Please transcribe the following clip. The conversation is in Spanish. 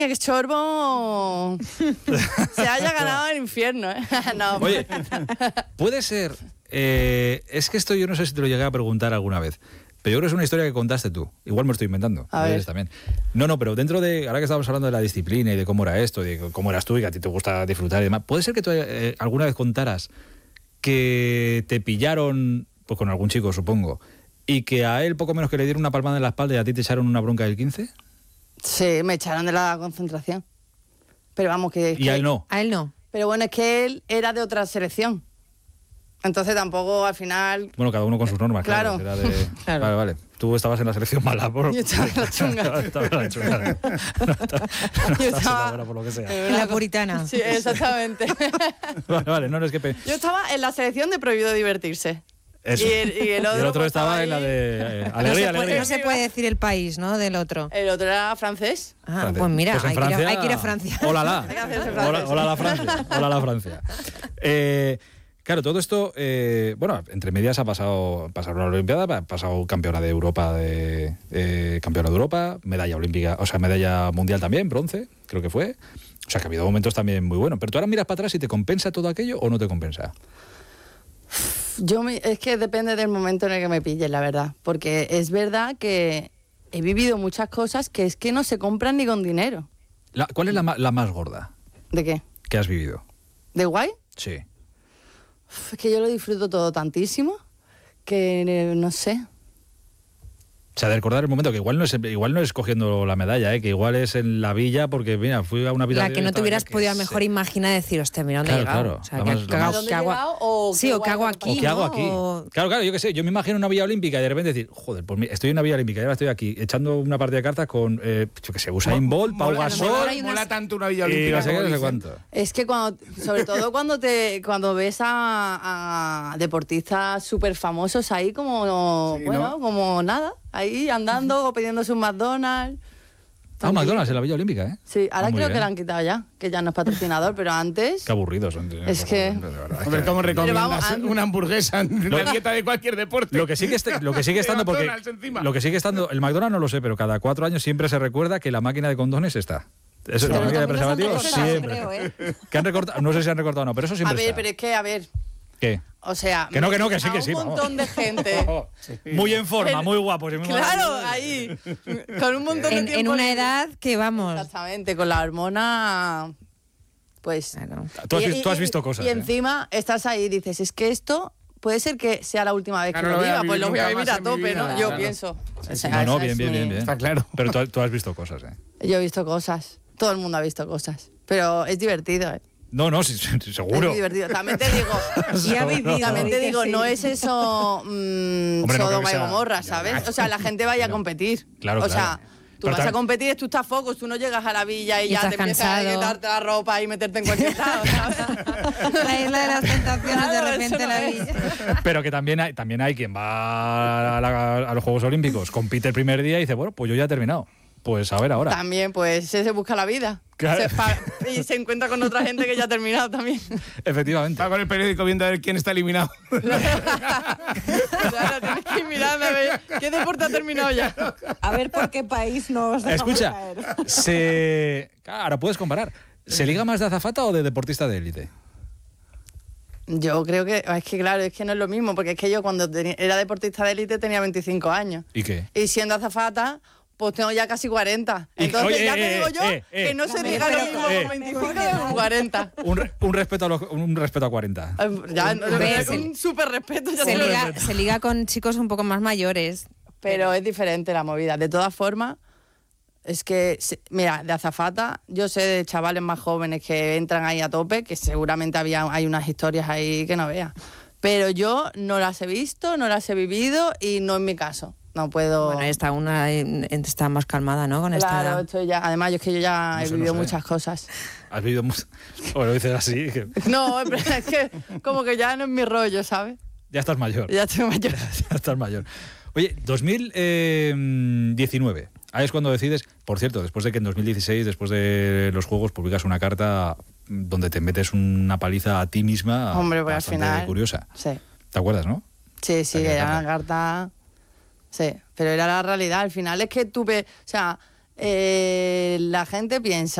que Chorbo se haya ganado el infierno, ¿eh? No, oye, puede ser... es que esto yo no sé si te lo llegué a preguntar alguna vez, pero yo creo que es una historia que contaste tú. Igual me lo estoy inventando. A ver. También. No, pero dentro de... Ahora que estábamos hablando de la disciplina y de cómo era esto, de cómo eras tú y que a ti te gusta disfrutar y demás, ¿puede ser que tú alguna vez contaras que te pillaron, pues con algún chico, supongo, y que a él poco menos que le dieron una palmada en la espalda y a ti te echaron una bronca del 15? Sí, me echaron de la concentración. Pero vamos, que... Y a él no. A él no. Pero bueno, es que él era de otra selección. Entonces tampoco al final... Bueno, cada uno con sus normas, claro. Claro. Era de... Claro. Vale. Tú estabas en la selección mala. Yo estaba en la chunga. Estaba en la chunga. No estabas en la buena por lo que sea. En la puritana. Sí, exactamente. Vale, no es que... Yo estaba en la selección de prohibido divertirse. Eso. Y el otro, pues, estaba en la ahí. de No alegría, se, puede, alegría. no se puede decir el país, ¿no? Del otro. El otro era francés. Ah, Francia. pues mira, Pues en hay Francia, que ir a Francia. Hola, la. Hay que hacerse francés. Hola, la Francia. Hola, la Francia. Claro, todo esto, bueno, entre medias ha pasado una Olimpiada, ha pasado campeona de Europa, campeona de Europa, medalla olímpica, o sea, medalla mundial también, bronce, creo que fue. O sea, que ha habido momentos también muy buenos. Pero tú ahora miras para atrás y ¿te compensa todo aquello o no te compensa? Es que depende del momento en el que me pilles, la verdad. Porque es verdad que he vivido muchas cosas que es que no se compran ni con dinero. ¿Cuál es la más gorda ¿De qué? que has vivido? ¿De guay? Sí. Es que yo lo disfruto todo tantísimo que no sé. O sea, de recordar el momento, que igual no es cogiendo la medalla, que igual es en la villa, porque mira, fui a una villa... La que no te hubieras podido a lo mejor imaginar decir, hostia, mira dónde he llegado. Claro, O sea, la ¿qué más- la hago- más- ¿Dónde qué he hago- llegado? O Sí, qué o qué hago guay, aquí, ¿O qué hago ¿no? aquí? O- Claro, yo qué sé, yo me imagino una villa olímpica y de repente decir, joder, pues estoy en una villa olímpica y ahora estoy aquí echando una partida de cartas con, yo qué sé, Usain Bolt, Pau Gasol Mola tanto una villa y olímpica. no sé qué, como no sé dicen. cuánto. Es que sobre todo cuando ves a deportistas súper famosos ahí como, Sí, bueno, ¿no? como nada, ahí andando o pidiéndose un McDonald's. Ah, McDonald's en la villa olímpica, ¿eh? Sí, ahora muy creo bien. que la han quitado ya, que ya no es patrocinador, pero antes... Qué aburridos son. Es que- de verdad, es A ver, que- ¿cómo recomiendas vamos, una hamburguesa en la dieta de cualquier deporte? Lo que sigue estando, porque McDonald's encima. lo que sigue estando, el McDonald's no lo sé, pero cada 4 años siempre se recuerda que la máquina de condones está. Eso es la Pero máquina de también los han preservativos recortado, siempre. creo, ¿eh? Que han recortado, no sé si han recortado o no, pero eso A siempre ver, está. pero es que, a ver, ¿Qué? o sea... Que no, que sí, a que sí. un vamos. montón de gente... Muy en forma, muy guapos. y muy Claro, ahí, con un montón de En tiempo una libre. edad que vamos. Exactamente, con la hormona, pues... Claro. Tú has visto cosas. Y encima estás ahí y dices, es que esto puede ser que sea la última vez que Claro, lo no voy a viva, pues vivir lo voy a nunca vivir más a en mi tope, vida, ¿no? Yo claro. pienso. O sea, No, esa es bien. Está claro. Pero tú has visto cosas, ¿eh? Yo he visto cosas, todo el mundo ha visto cosas, pero es divertido, ¿eh? No, sí, seguro. Es divertido. También te digo, Y ha vivido. también te que digo, sí. no es eso Hombre, no creo Sodoma que y sea- Gomorra, ¿sabes? O sea, la gente vaya a competir. Claro, o sea, claro. tú Pero vas a tal- competir, tú estás focus, tú no llegas a la villa y Y ya estás te empiezas a cansado. quitarte la ropa y meterte en cualquier lado, ¿sabes? La isla de las tentaciones, Claro, de repente eso no la es. villa. Pero que también hay quien va a los Juegos Olímpicos, compite el primer día y dice, bueno, pues yo ya he terminado. Pues a ver ahora. También, pues se busca la vida. Claro. Y se encuentra con otra gente que ya ha terminado también. Efectivamente. Está con el periódico viendo a ver quién está eliminado. Claro, tienes que mirarme a ver qué deporte ha terminado ya. A ver por qué país nos dejamos Escucha, caer. Claro, ahora puedes comparar. ¿Se liga más de azafata o de deportista de élite? Yo creo que, es que claro, es que no es lo mismo, porque es que yo cuando era deportista de élite tenía 25 años. ¿Y qué? Y siendo azafata, pues tengo ya casi 40. Y- Entonces oye, ya te digo yo que no se diga lo mismo con 25 que con 40. Un respeto a 40. Ya, Hombre, es un súper respeto. Ya Se te lo liga, digo. se liga con chicos un poco más mayores. Pero es diferente la movida. De todas formas, es que, mira, de azafata, yo sé de chavales más jóvenes que entran ahí a tope, que seguramente hay unas historias ahí que no veas. Pero yo no las he visto, no las he vivido y no es mi caso. No puedo... Bueno, está más calmada, ¿no? Con esta Claro, edad. estoy ya, además yo es que yo ya No he sé, vivido no sé. muchas cosas. ¿Has vivido mucho? O lo dices así, que No, pero es que como que ya no es mi rollo, ¿sabes? ya estás mayor. Ya estoy mayor. Ya estás mayor. Oye, 2019. Ahí es cuando decides, por cierto, después de que en 2016, después de los Juegos, publicas una carta donde te metes una paliza a ti misma. Hombre, pues al bastante final... curiosa. Sí, ¿Te acuerdas, no? sí, Aquella era carta. una carta... Sí, pero era la realidad. Al final es que tuve... O sea, La gente piensa